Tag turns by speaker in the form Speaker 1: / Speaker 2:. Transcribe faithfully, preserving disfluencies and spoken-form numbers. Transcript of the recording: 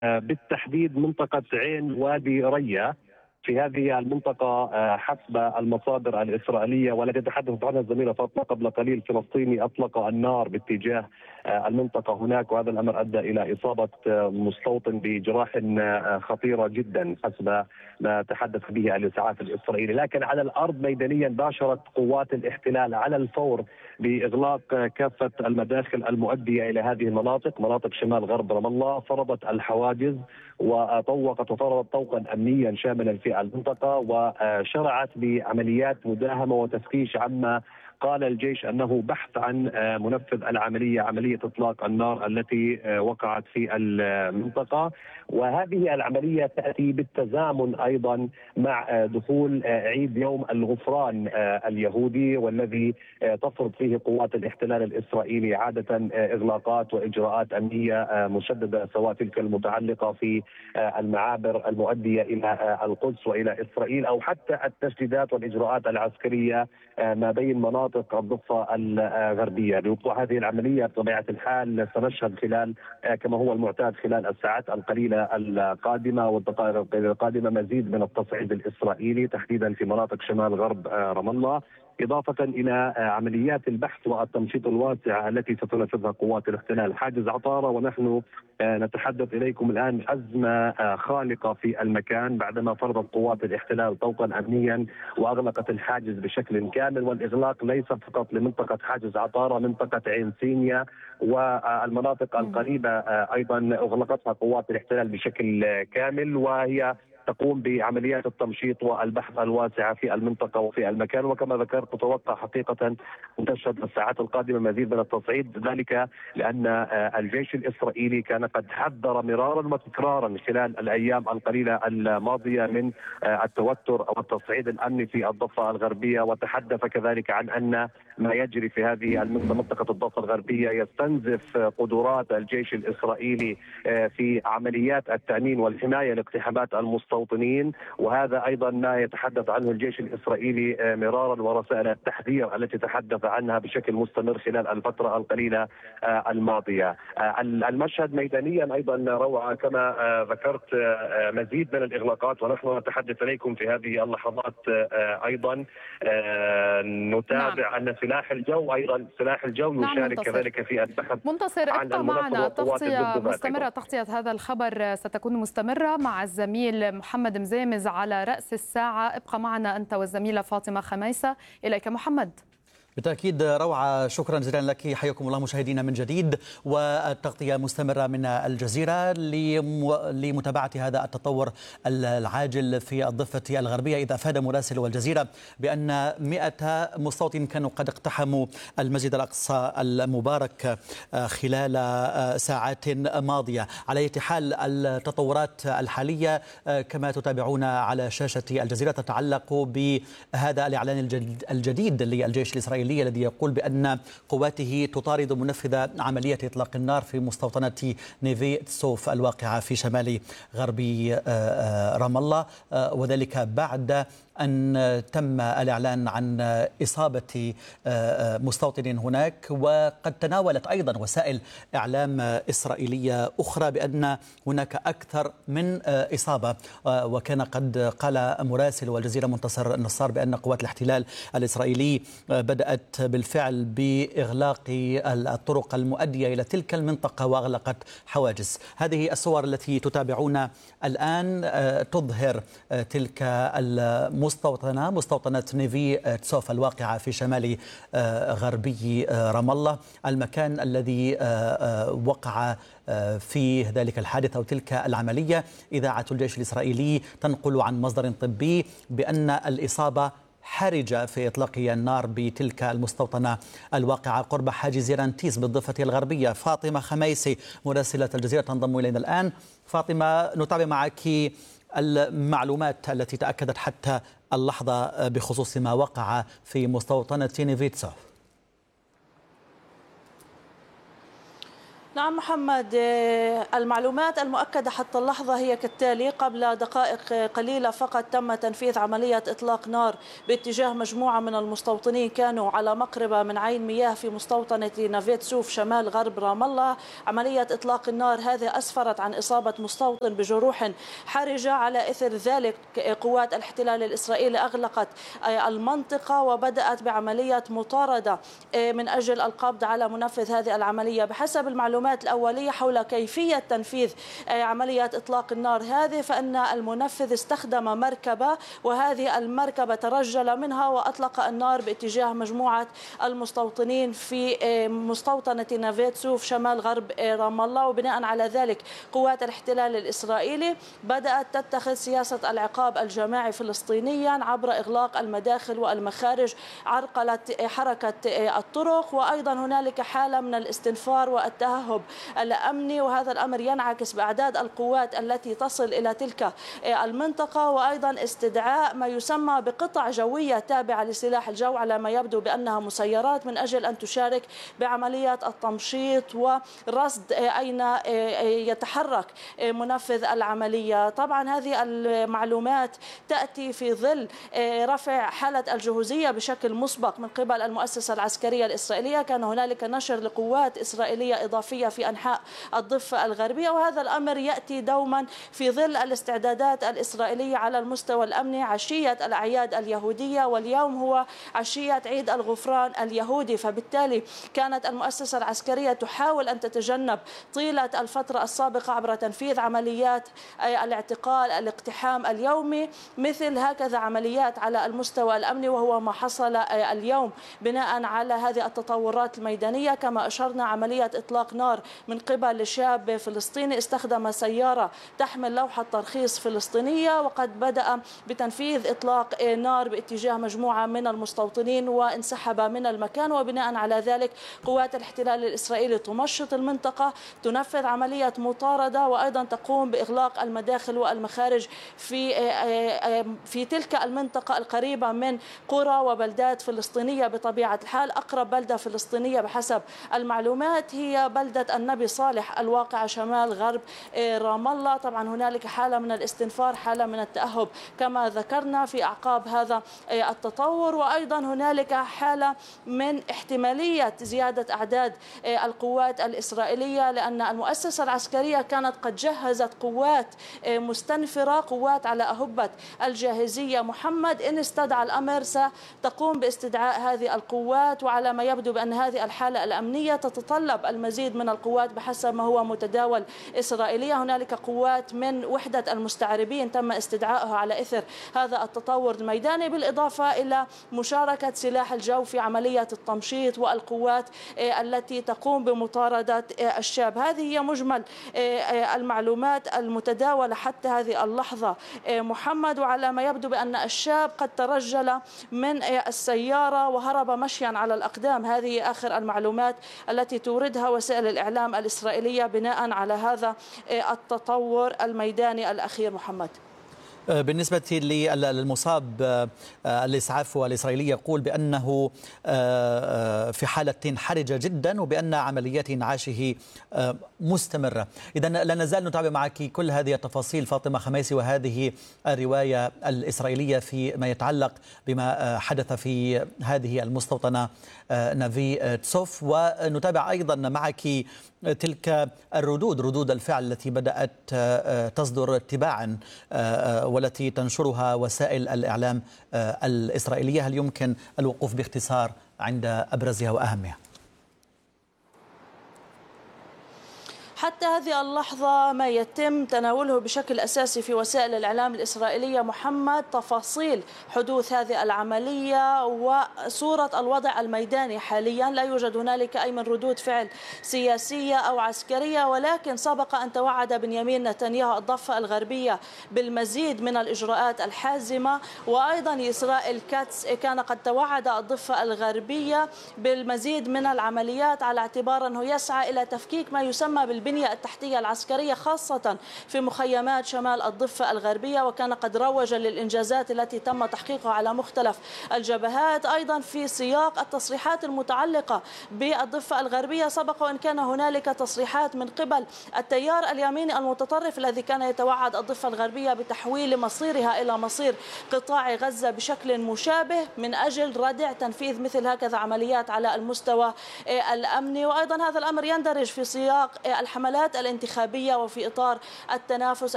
Speaker 1: بالتحديد منطقة عين وادي ريا. في هذه المنطقة حسب المصادر الإسرائيلية والتي تحدثت عنها الزميلة فاطمة قبل قليل، فلسطيني أطلق النار باتجاه المنطقة هناك، وهذا الأمر أدى إلى إصابة مستوطن بجراح خطيرة جدا حسب ما تحدث به الإسعاف الإسرائيلي. لكن على الأرض ميدانيا باشرت قوات الاحتلال على الفور بإغلاق كافة المداخل المؤدية إلى هذه المناطق، مناطق شمال غرب رام الله. فرضت الحواجز وطوقت وفرضت طوقا أمنيا شاملا في المنطقة، وشرعت بعمليات مداهمة وتفتيش عما قال الجيش أنه بحث عن منفذ العملية، عملية إطلاق النار التي وقعت في المنطقة. وهذه العملية تأتي بالتزامن أيضا مع دخول عيد يوم الغفران اليهودي، والذي تفرض فيه قوات الاحتلال الإسرائيلي عادة إغلاقات وإجراءات أمنية مشددة، سواء تلك المتعلقة في المعابر المؤدية إلى القدس وإلى إسرائيل، أو حتى التشديدات والإجراءات العسكرية ما بين مناطق الضفة الغربية. بوقوع هذه العملية بطبيعة الحال سنشهد خلال كما هو المعتاد خلال الساعات القليلة القادمة والدقائق القادمة مزيد من التصعيد الإسرائيلي تحديدا في مناطق شمال غرب رام الله، إضافة إلى عمليات البحث والتمشيط الواسعة التي ستنفذها قوات الاحتلال. حاجز عطارة ونحن نتحدث إليكم الآن أزمة خالقة في المكان بعدما فرضت قوات الاحتلال طوقا أمنيا وأغلقت الحاجز بشكل كامل. والإغلاق ليس فقط لمنطقة حاجز عطارة، منطقة عين سينيا والمناطق القريبة أيضا أغلقتها قوات الاحتلال بشكل كامل، وهي تقوم بعمليات التمشيط والبحث الواسعة في المنطقة وفي المكان. وكما ذكرت تتوقع حقيقة أن تشهد الساعات القادمة مزيد من التصعيد، ذلك لأن الجيش الإسرائيلي كان قد حذر مرارا وتكرارا خلال الأيام القليلة الماضية من التوتر أو التصعيد الأمني في الضفة الغربية، وتحدث كذلك عن أن ما يجري في هذه منطقة الضفة الغربية يستنزف قدرات الجيش الإسرائيلي في عمليات التأمين والحماية لاقتحامات المستوطنين. وهذا أيضا ما يتحدث عنه الجيش الإسرائيلي مرارا، ورسائل التحذير التي تحدث عنها بشكل مستمر خلال الفترة القليلة الماضية. المشهد ميدانيا أيضا روعة كما ذكرت، مزيد من الإغلاقات، ونحن نتحدث إليكم في هذه اللحظات أيضا نتابع نعم. أن سلاح الجو أيضا سلاح الجو يشارك نعم كذلك في البحث.
Speaker 2: منتصر ابقى معنا، تغطية مستمرة، تغطية هذا الخبر ستكون مستمرة مع الزميل محمد مزامز على رأس الساعة. ابقى معنا أنت والزميلة فاطمة خميسة. إليك محمد.
Speaker 3: بالتأكيد روعة، شكرا جزيلا لك. حياكم الله مشاهدينا من جديد، والتغطية مستمرة من الجزيرة لمتابعة هذا التطور العاجل في الضفة الغربية. إذا أفاد مراسل الجزيرة بأن مئة مستوطن كانوا قد اقتحموا المسجد الأقصى المبارك خلال ساعات ماضية. على أي حال التطورات الحالية كما تتابعون على شاشة الجزيرة تتعلق بهذا الإعلان الجديد للجيش الإسرائيلي الذي يقول بأن قواته تطارد منفذ عملية إطلاق النار في مستوطنة نيفي تسوف الواقعة في شمال غربي رام الله، وذلك بعد أن تم الإعلان عن إصابة مستوطن هناك. وقد تناولت أيضا وسائل إعلام إسرائيلية أخرى بأن هناك أكثر من إصابة، وكان قد قال مراسل والجزيرة منتصر النصار بأن قوات الاحتلال الإسرائيلي بدأت بالفعل بإغلاق الطرق المؤدية إلى تلك المنطقة وأغلقت حواجز. هذه الصور التي تتابعون الآن تظهر تلك المستوطنة، مستوطنة نيفي تسوف الواقعة في شمال غربي رام الله، المكان الذي وقع فيه ذلك الحادث أو تلك العملية. إذاعة الجيش الإسرائيلي تنقل عن مصدر طبي بأن الإصابة حرجة في إطلاق النار بتلك المستوطنة الواقعة قرب حاجز رانتيس بالضفة الغربية. فاطمة خميسي مراسلة الجزيرة تنضم إلينا الآن. فاطمة، نتابع معك المعلومات التي تأكدت حتى اللحظة بخصوص ما وقع في مستوطنة نيفي تسوف.
Speaker 4: نعم محمد، المعلومات المؤكدة حتى اللحظة هي كالتالي: قبل دقائق قليلة فقط تم تنفيذ عملية إطلاق نار باتجاه مجموعة من المستوطنين كانوا على مقربة من عين مياه في مستوطنة نافيت سوف شمال غرب رام الله. عملية إطلاق النار هذه أسفرت عن إصابة مستوطن بجروح حرجة. على إثر ذلك قوات الاحتلال الإسرائيلي أغلقت المنطقة وبدأت بعملية مطاردة من أجل القبض على منفذ هذه العملية. بحسب المعلومات الأولية حول كيفية تنفيذ عملية إطلاق النار هذه، فإن المنفذ استخدم مركبة، وهذه المركبة ترجل منها وأطلق النار باتجاه مجموعة المستوطنين في مستوطنة نافيت سوف شمال غرب رام الله. وبناء على ذلك قوات الاحتلال الإسرائيلي بدأت تتخذ سياسة العقاب الجماعي فلسطينيا عبر إغلاق المداخل والمخارج، عرقلت حركة الطرق، وأيضا هنالك حالة من الاستنفار والتههب الأمني، وهذا الأمر ينعكس بأعداد القوات التي تصل إلى تلك المنطقة، وأيضا استدعاء ما يسمى بقطع جوية تابعة لسلاح الجو على ما يبدو بأنها مسيرات من أجل أن تشارك بعملية التمشيط ورصد أين يتحرك منفذ العملية. طبعا هذه المعلومات تأتي في ظل رفع حالة الجهوزية بشكل مسبق من قبل المؤسسة العسكرية الإسرائيلية. كان هنالك نشر لقوات إسرائيلية إضافية في أنحاء الضفة الغربية، وهذا الأمر يأتي دوما في ظل الاستعدادات الإسرائيلية على المستوى الأمني عشية الأعياد اليهودية، واليوم هو عشية عيد الغفران اليهودي. فبالتالي كانت المؤسسة العسكرية تحاول أن تتجنب طيلة الفترة السابقة عبر تنفيذ عمليات الاعتقال الاقتحام اليومي مثل هكذا عمليات على المستوى الأمني، وهو ما حصل اليوم بناء على هذه التطورات الميدانية. كما أشرنا، عملية إطلاق نار من قبل شاب فلسطيني استخدم سيارة تحمل لوحة ترخيص فلسطينية، وقد بدأ بتنفيذ إطلاق نار باتجاه مجموعة من المستوطنين وانسحب من المكان. وبناء على ذلك قوات الاحتلال الإسرائيلي تمشط المنطقة، تنفذ عملية مطاردة، وأيضا تقوم بإغلاق المداخل والمخارج في في تلك المنطقة القريبة من قرى وبلدات فلسطينية. بطبيعة الحال أقرب بلدة فلسطينية بحسب المعلومات هي بلدة النبي صالح الواقعة شمال غرب رام الله. طبعا هنالك حالة من الاستنفار، حالة من التأهب كما ذكرنا في أعقاب هذا التطور، وأيضا هنالك حالة من احتمالية زيادة أعداد القوات الإسرائيلية، لأن المؤسسة العسكرية كانت قد جهزت قوات مستنفرة، قوات على أهبة الجاهزية. محمد، إن استدعى الأمر ستقوم باستدعاء هذه القوات، وعلى ما يبدو بأن هذه الحالة الأمنية تتطلب المزيد من القوات بحسب ما هو متداول إسرائيليا. هنالك قوات من وحدة المستعربين تم استدعائها على إثر هذا التطور الميداني، بالإضافة إلى مشاركة سلاح الجو في عملية التمشيط والقوات التي تقوم بمطاردة الشاب. هذه هي مجمل المعلومات المتداولة حتى هذه اللحظة محمد، وعلى ما يبدو بأن الشاب قد ترجل من السيارة وهرب مشيا على الأقدام. هذه آخر المعلومات التي توردها وسائل الإعلام الإسرائيلية بناء على هذا التطور الميداني الأخير. محمد،
Speaker 3: بالنسبة للمصاب، الإسعاف الإسرائيلي يقول بأنه في حالة حرجة جدا وبأن عمليات إنعاشه مستمرة. إذا لا نزال نتابع معك كل هذه التفاصيل فاطمة خميسي وهذه الرواية الإسرائيلية فيما يتعلق بما حدث في هذه المستوطنة نافي تسوف، ونتابع أيضا معك تلك الردود ردود الفعل التي بدأت تصدر تباعا والتي تنشرها وسائل الإعلام الإسرائيلية. هل يمكن الوقوف باختصار عند أبرزها وأهمها؟
Speaker 4: حتى هذه اللحظة ما يتم تناوله بشكل أساسي في وسائل الإعلام الإسرائيلية محمد تفاصيل حدوث هذه العملية وصورة الوضع الميداني حاليا. لا يوجد هنالك أي من ردود فعل سياسية أو عسكرية، ولكن سبق أن توعد بنيامين نتنياهو الضفة الغربية بالمزيد من الإجراءات الحازمة، وأيضا إسرائيل كاتس كان قد توعد الضفة الغربية بالمزيد من العمليات على اعتبار أنه يسعى إلى تفكيك ما يسمى بالبنية البنية التحتية العسكرية خاصة في مخيمات شمال الضفة الغربية، وكان قد روج للإنجازات التي تم تحقيقها على مختلف الجبهات. أيضا في سياق التصريحات المتعلقة بالضفة الغربية، سبق وأن كان هنالك تصريحات من قبل التيار اليميني المتطرف الذي كان يتوعد الضفة الغربية بتحويل مصيرها إلى مصير قطاع غزة بشكل مشابه من أجل ردع تنفيذ مثل هكذا عمليات على المستوى الأمني. وأيضا هذا الأمر يندرج في سياق الحملات الانتخابية وفي إطار التنافس